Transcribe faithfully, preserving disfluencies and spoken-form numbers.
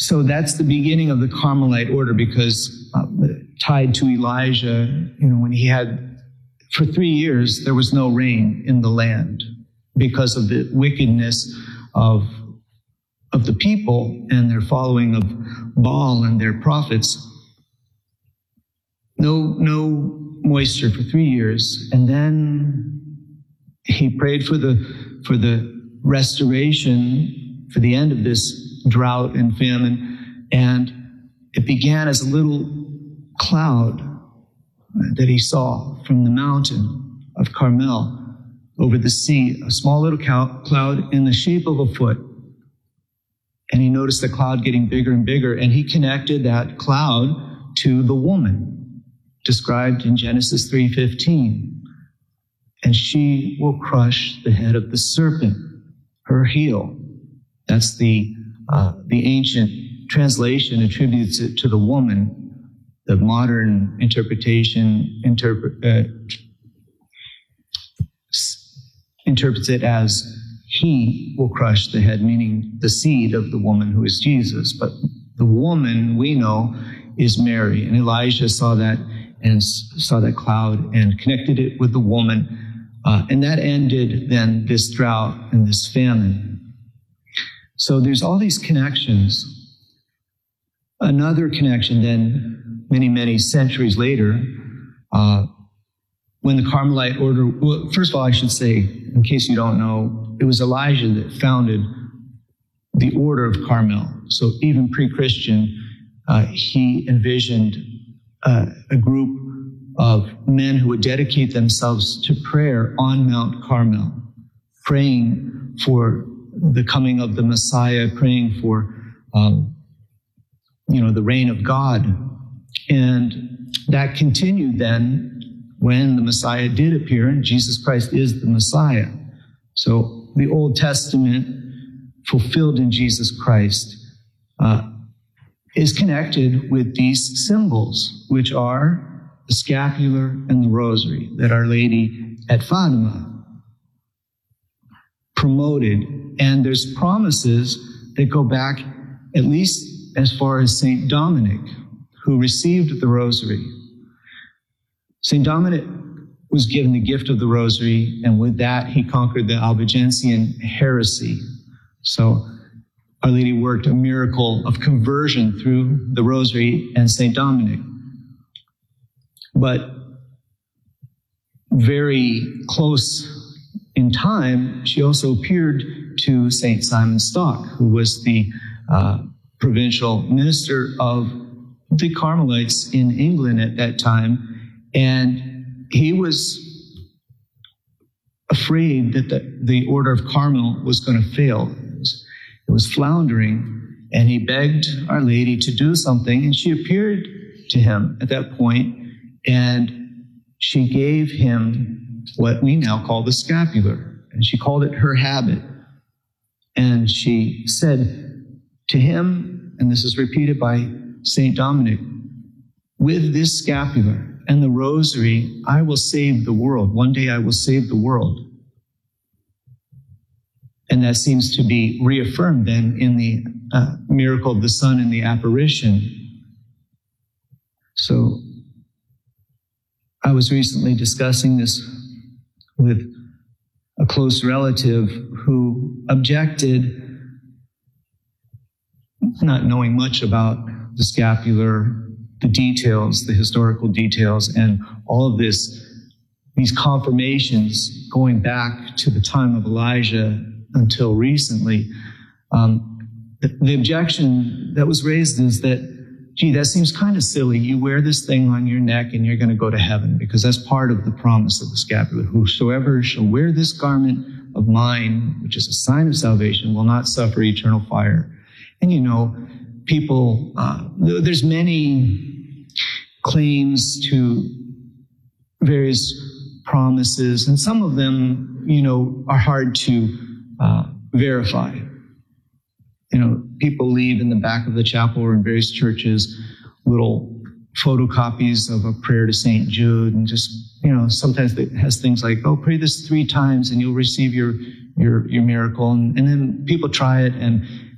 So that's the beginning of the Carmelite order, because uh, tied to Elijah, you know, when he had, for three years, there was no rain in the land because of the wickedness of, of the people and their following of Baal and their prophets. No, no moisture for three years. And then he prayed for the, for the restoration, for the end of this drought and famine. And it began as a little cloud that he saw from the mountain of Carmel over the sea, a small little cloud in the shape of a foot. And he noticed the cloud getting bigger and bigger, and he connected that cloud to the woman described in Genesis three fifteen. And she will crush the head of the serpent, her heel. That's the uh, the ancient translation attributes it to the woman. The modern interpretation interpret, uh, interprets it as he will crush the head, meaning the seed of the woman who is Jesus. But the woman, we know, is Mary. And Elijah saw that and saw that cloud and connected it with the woman. Uh, and that ended then this drought and this famine. So there's all these connections. Another connection then, many, many centuries later, uh, when the Carmelite order, well, first of all, I should say, in case you don't know, it was Elijah that founded the Order of Carmel. So even pre-Christian, uh, he envisioned uh, a group of men who would dedicate themselves to prayer on Mount Carmel, praying for the coming of the Messiah, praying for, um, you know, the reign of God. And that continued then when the Messiah did appear, and Jesus Christ is the Messiah. So the Old Testament, fulfilled in Jesus Christ, uh, is connected with these symbols, which are the scapular and the rosary that Our Lady at Fatima promoted. And there's promises that go back at least as far as Saint Dominic, who received the rosary. Saint Dominic was given the gift of the rosary, and with that, he conquered the Albigensian heresy. So Our Lady worked a miracle of conversion through the rosary and Saint Dominic. But very close in time, she also appeared to Saint Simon Stock, who was the uh, provincial minister of the Carmelites in England at that time. And he was afraid that the, the Order of Carmel was going to fail. It was, it was floundering, and he begged Our Lady to do something, and she appeared to him at that point, and she gave him what we now call the scapular, and she called it her habit. And she said to him, and this is repeated by Saint Dominic, with this scapular and the rosary, I will save the world. One day I will save the world. And that seems to be reaffirmed then in the uh, miracle of the sun and the apparition. So I was recently discussing this with a close relative who objected, not knowing much about the scapular, the details, the historical details, and all of this, these confirmations going back to the time of Elijah until recently. Um, the, the objection that was raised is that, gee, that seems kind of silly. You wear this thing on your neck and you're going to go to heaven, because that's part of the promise of the scapular. Whosoever shall wear this garment of mine, which is a sign of salvation, will not suffer eternal fire. And you know, people, uh, there's many claims to various promises, and some of them, you know, are hard to uh, verify. You know, people leave in the back of the chapel or in various churches little photocopies of a prayer to Saint Jude, and just, you know, sometimes it has things like, oh, pray this three times and you'll receive your your your miracle. And, and then people try it, and